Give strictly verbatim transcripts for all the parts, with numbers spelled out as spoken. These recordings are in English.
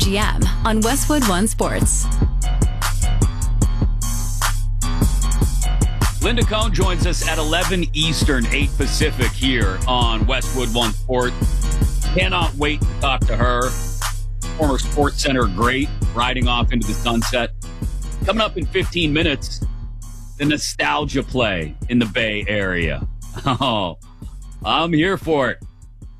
BetMGM on Westwood One Sports. Linda Cohn joins us at eleven Eastern, eight Pacific here on Westwood One Sport. Cannot wait to talk to her. Former Sports Center great, riding off into the sunset. Coming up in fifteen minutes, the nostalgia play in the Bay Area. Oh, I'm here for it.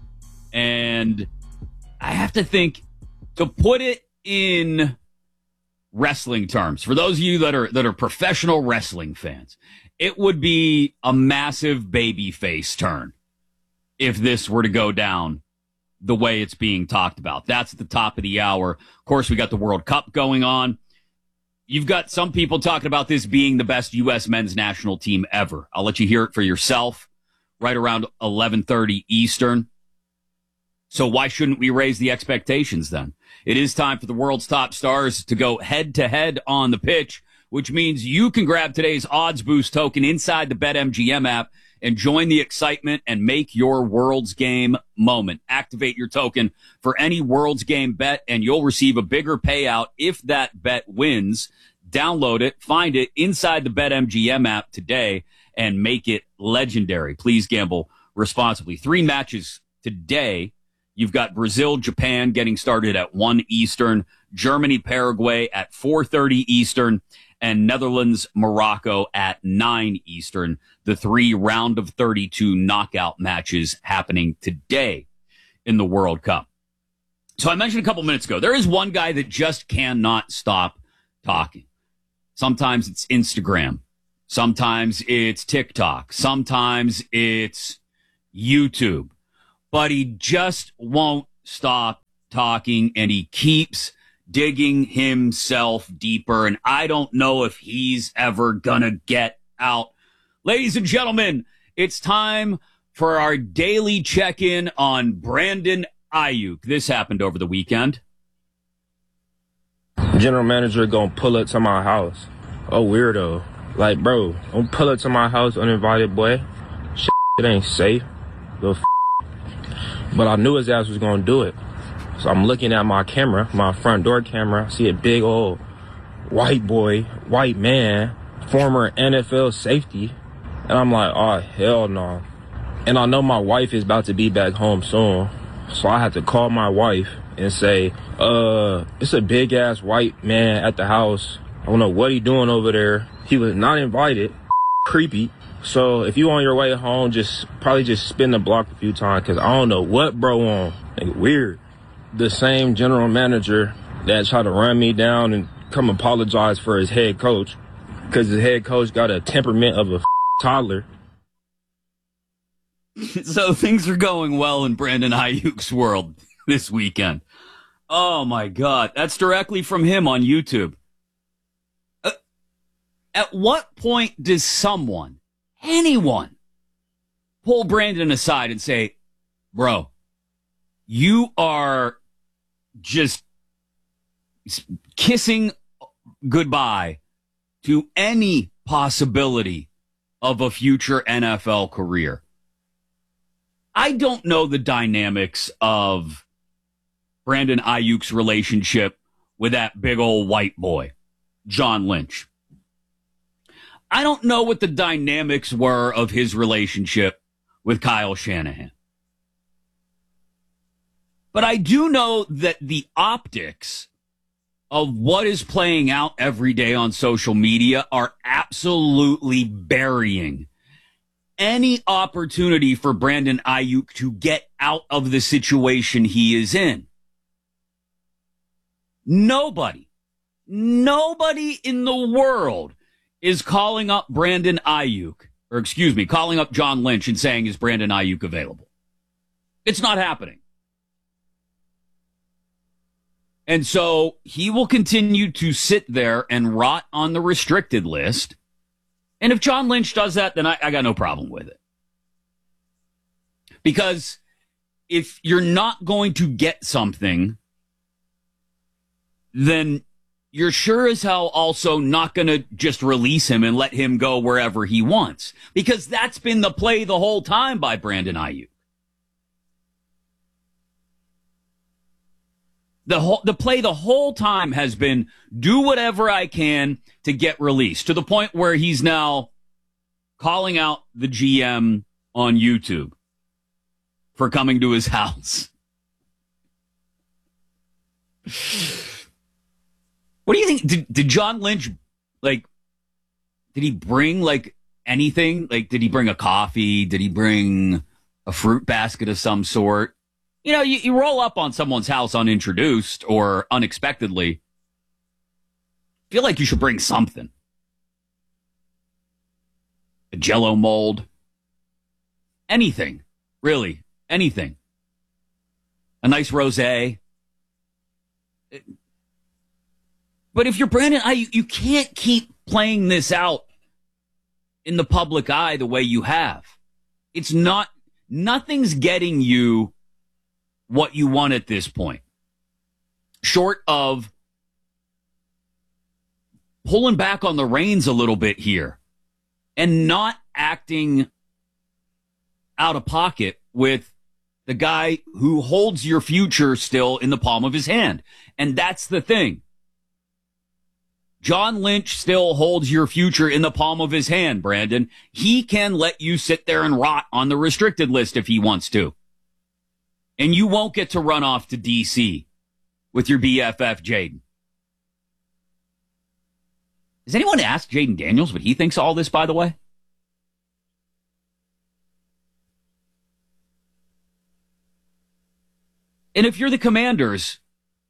And I have to think, to put it in wrestling terms, for those of you that are that are professional wrestling fans, it would be a massive babyface turn if this were to go down the way it's being talked about. That's at the top of the hour. Of course, we got the World Cup going on. You've got some people talking about this being the best U S men's national team ever. I'll let you hear it for yourself right around eleven thirty Eastern. So why shouldn't we raise the expectations then? It is time for the world's top stars to go head-to-head on the pitch, which means you can grab today's Odds Boost token inside the BetMGM app and join the excitement and make your World's Game moment. Activate your token for any World's Game bet, and you'll receive a bigger payout if that bet wins. Download it, find it inside the BetMGM app today, and make it legendary. Please gamble responsibly. Three matches today. You've got Brazil, Japan getting started at one Eastern, Germany, Paraguay at four thirty Eastern, and Netherlands, Morocco at nine Eastern. The three round of thirty-two knockout matches happening today in the World Cup. So I mentioned a couple minutes ago, there is one guy that just cannot stop talking. Sometimes it's Instagram. Sometimes it's TikTok. Sometimes it's YouTube. But he just won't stop talking, and he keeps digging himself deeper, and I don't know if he's ever gonna get out. Ladies and gentlemen, it's time for our daily check-in on Brandon Aiyuk. This happened over the weekend. General manager gonna pull up to my house. Oh, weirdo. Like, bro, don't pull up to my house uninvited, boy. Shit, it ain't safe. Little f- But I knew his ass was gonna do it. So I'm looking at my camera, my front door camera. I see a big old white boy, white man, former N F L safety. And I'm like, oh, hell no. And I know my wife is about to be back home soon. So I had to call my wife and say, uh, it's a big ass white man at the house. I don't know what he doing over there. He was not invited. Creepy. So if you on your way home, just probably just spin the block a few times, because I don't know what bro on. Like, weird. The same general manager that tried to run me down and come apologize for his head coach, because his head coach got a temperament of a toddler. So things are going well in Brandon Aiyuk's world this weekend. Oh, my God. That's directly from him on YouTube. Uh, at what point does someone, anyone, pull Brandon aside and say, bro, you are just kissing goodbye to any possibility of a future N F L career? I don't know the dynamics of Brandon Aiyuk's relationship with that big old white boy, John Lynch. I don't know what the dynamics were of his relationship with Kyle Shanahan. But I do know that the optics of what is playing out every day on social media are absolutely burying any opportunity for Brandon Aiyuk to get out of the situation he is in. Nobody, nobody in the world is calling up Brandon Aiyuk, or excuse me, calling up John Lynch and saying, is Brandon Aiyuk available? It's not happening. And so he will continue to sit there and rot on the restricted list. And if John Lynch does that, then I, I got no problem with it. Because if you're not going to get something, then you're sure as hell also not going to just release him and let him go wherever he wants. Because that's been the play the whole time by Brandon Aiyuk. The whole, the play the whole time has been do whatever I can to get released, to the point where he's now calling out the G M on YouTube for coming to his house. What do you think? Did, did John Lynch, like, did he bring, like, anything? Like, did he bring a coffee? Did he bring a fruit basket of some sort? You know, you, you roll up on someone's house unintroduced or unexpectedly. Feel like you should bring something. A Jell-O mold. Anything. Really. Anything. A nice rosé. But if you're Brandon Aiyuk, you can't keep playing this out in the public eye the way you have. It's not, nothing's getting you what you want at this point. Short of pulling back on the reins a little bit here and not acting out of pocket with the guy who holds your future still in the palm of his hand. And that's the thing. John Lynch still holds your future in the palm of his hand, Brandon. He can let you sit there and rot on the restricted list if he wants to. And you won't get to run off to D C with your B F F, Jaden. Has anyone asked Jaden Daniels what he thinks of all this, by the way? And if you're the Commanders,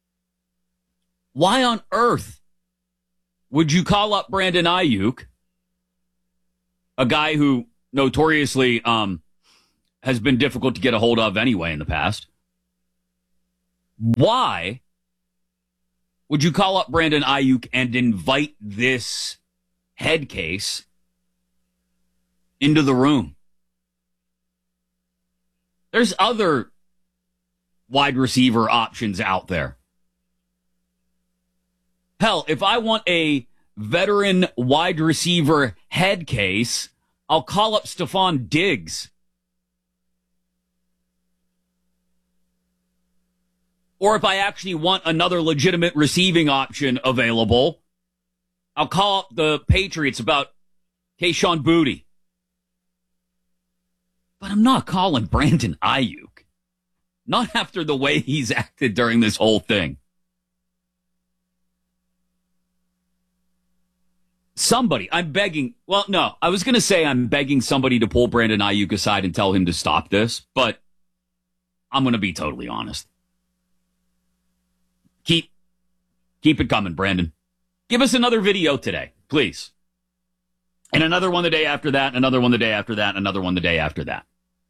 why on earth would you call up Brandon Aiyuk, a guy who notoriously um, has been difficult to get a hold of anyway in the past? Why would you call up Brandon Aiyuk and invite this head case into the room? There's other wide receiver options out there. Hell, if I want a veteran wide receiver head case, I'll call up Stephon Diggs. Or if I actually want another legitimate receiving option available, I'll call up the Patriots about Kayshon Boutte. But I'm not calling Brandon Aiyuk. Not after the way he's acted during this whole thing. Somebody, I'm begging, well, no, I was going to say I'm begging somebody to pull Brandon Aiyuk aside and tell him to stop this, but I'm going to be totally honest. Keep, keep it coming, Brandon. Give us another video today, please. And another one the day after that, and another one the day after that, and another one the day after that.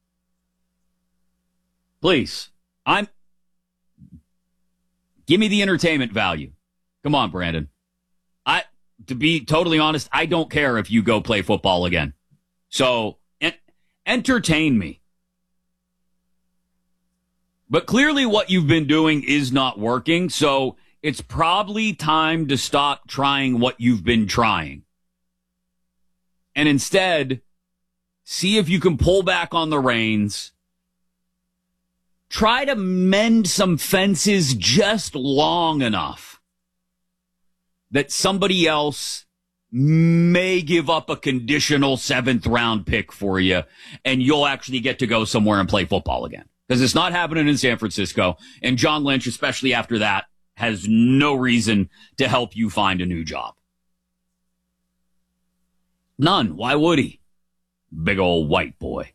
Please. I'm, give me the entertainment value. Come on, Brandon. I, to be totally honest, I don't care if you go play football again. So, en- entertain me. But clearly what you've been doing is not working, so it's probably time to stop trying what you've been trying. And instead, see if you can pull back on the reins. Try to mend some fences just long enough that somebody else may give up a conditional seventh round pick for you and you'll actually get to go somewhere and play football again. Because it's not happening in San Francisco. And John Lynch, especially after that, has no reason to help you find a new job. None. Why would he? Big old white boy.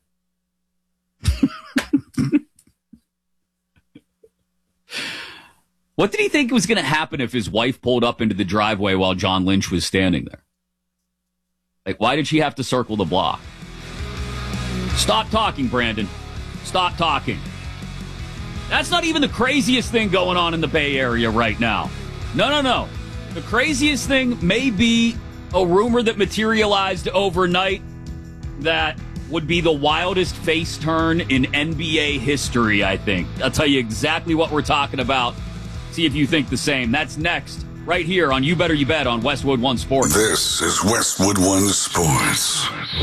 What did he think was going to happen if his wife pulled up into the driveway while John Lynch was standing there? Like, why did she have to circle the block? Stop talking, Brandon. Stop talking. That's not even the craziest thing going on in the Bay Area right now. No, no, no. The craziest thing may be a rumor that materialized overnight that would be the wildest face turn in N B A history, I think. I'll tell you exactly what we're talking about. See if you think the same. That's next, right here on You Better You Bet on Westwood One Sports. This is Westwood One Sports.